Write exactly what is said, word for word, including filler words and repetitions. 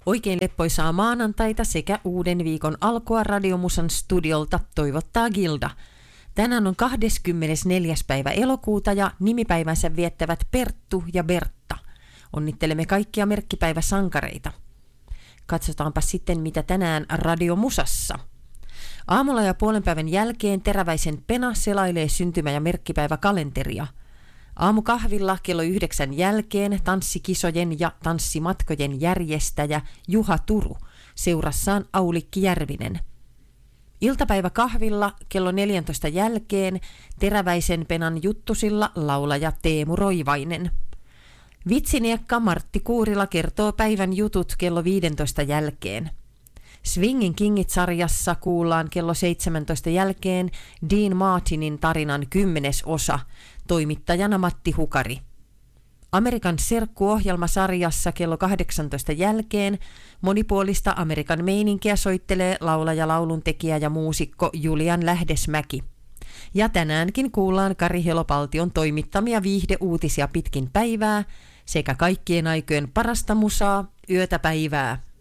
Oikein leppoisaa maanantaita sekä uuden viikon alkua Radiomusan studiolta toivottaa Gilda. Tänään on kahdeskymmenesneljäs päivä elokuuta ja nimipäivänsä viettävät Perttu ja Bertta. Onnittelemme kaikkia merkkipäiväsankareita. Katsotaanpa sitten, mitä tänään Radiomusassa. Aamulla ja puolen päivän jälkeen Teräväisen Pena selailee syntymä- ja merkkipäiväkalenteria. Aamukahvilla kello yhdeksän jälkeen tanssikisojen ja tanssimatkojen järjestäjä Juha Turu, seurassaan Aulikki Järvinen. Iltapäiväkahvilla kello neljäntoista jälkeen Teräväisen Penan juttusilla laulaja Teemu Roivainen. Vitsiniekka Martti Kuurila kertoo päivän jutut kello viidentoista jälkeen. Swingin Kingit-sarjassa kuullaan kello seitsemäntoista jälkeen Dean Martinin tarinan kymmenes osa, toimittajana Matti Hukari. Amerikan serkku-ohjelmasarjassa kello kahdeksantoista jälkeen monipuolista Amerikan meininkiä soittelee laulaja, lauluntekijä ja muusikko Julian Lähdesmäki. Ja tänäänkin kuullaan Kari Helopaltion toimittamia viihdeuutisia pitkin päivää sekä kaikkien aikojen parasta musaa yötä päivää.